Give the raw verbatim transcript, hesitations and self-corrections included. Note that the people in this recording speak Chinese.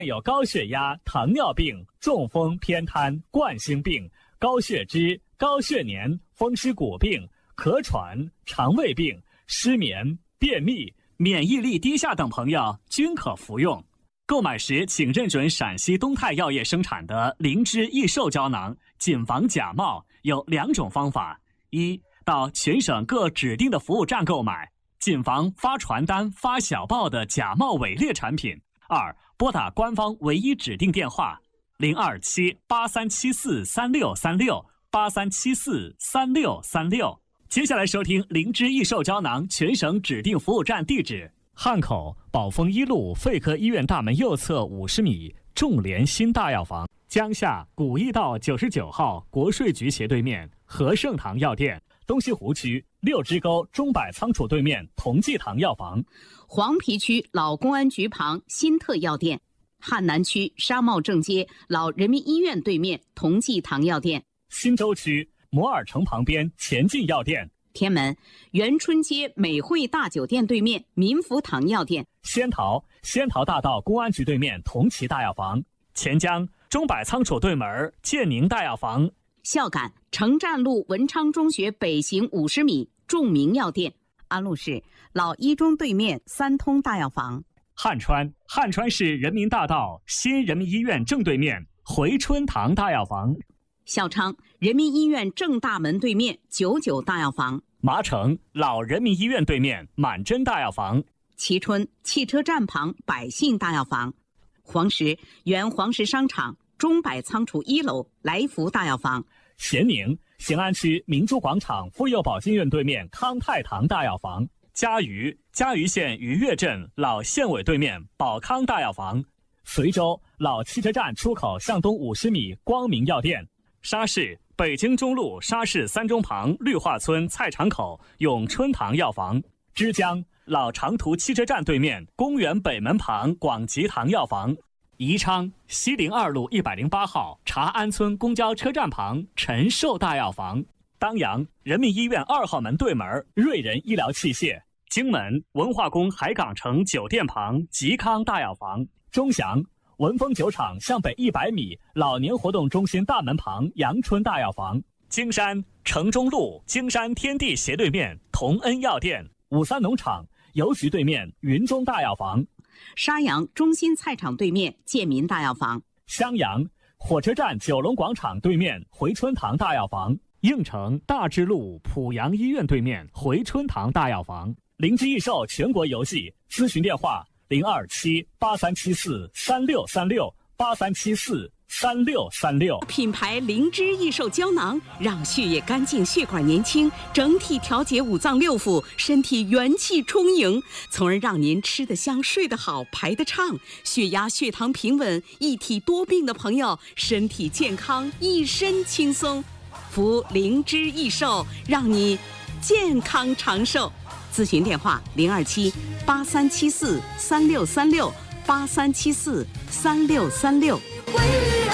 有高血压、糖尿病、中风、偏瘫、冠心病、高血脂、高血粘、风湿骨病、咳喘、肠胃病、失眠、便秘、 免疫力低下等朋友均可服用。购买时请认准陕西东泰药业生产的灵芝益寿胶囊，谨防假冒。有两种方法：一，到全省各指定的服务站购买，谨防发传单、发小报的假冒伪劣产品；二，拨打官方唯一指定电话零二七八三七四三六三六八三七四三六三六。接下来收听灵芝益寿胶囊全省指定服务站地址： 汉口宝丰一路肺科医院大门右侧五十米，众联新大药房；江夏古驿道九十九号国税局斜对面和盛堂药店；东西湖区六支沟中百仓储对面同济堂药房； 黄陂区老公安局旁新特药店；汉南区沙茂正街老人民医院对面同济堂药店； 新洲区摩尔城旁边前进药店； 天门元春街美汇大酒店对面民福堂药店； 仙桃仙桃大道公安局对面同齐大药房； 钱江中百仓储对门建宁大药房； 孝感城站路文昌中学北行五十米众明药店；安陆市老一中对面三通大药房； 汉川汉川市人民大道新人民医院正对面回春堂大药房； 孝昌人民医院正大门对面九九大药房； 麻城老人民医院对面满珍大药房； 蕲春汽车站旁百信大药房；黄石原黄石商场中百仓储一楼来福大药房； 咸宁咸安区明珠广场妇幼保健院对面康泰堂大药房； 嘉鱼嘉鱼县鱼跃镇老县委对面宝康大药房； 随州老汽车站出口向东五十米光明药店； 沙市北京中路沙市三中旁绿化村菜场口永春堂药房； 枝江老长途汽车站对面公园北门旁广吉堂药房；宜昌西陵二路一百零八号查安村公交车站旁陈寿大药房；当阳人民医院二号门对门瑞仁医疗器械；荆门文化宫海港城酒店旁吉康大药房； 钟祥文峰酒厂向北一百米老年活动中心大门旁阳春大药房； 京山城中路京山天地斜对面同恩药店； 五三农场邮局对面云中大药房； 沙阳中心菜场对面建民大药房； 襄阳火车站九龙广场对面回春堂大药房； 应城大智路濮阳医院对面回春堂大药房； 灵芝益寿全国邮寄咨询电话零二七八三七四三六三六八三七四三六三六。 品牌灵芝益寿胶囊，让血液干净，血管年轻，整体调节五脏六腑，身体元气充盈，从而让您吃得香，睡得好，排得畅，血压、血糖平稳，一体多病的朋友身体健康，一身轻松。服灵芝益寿，让你健康长寿。咨询电话零二七八三七四三六三六八三七四三六三六。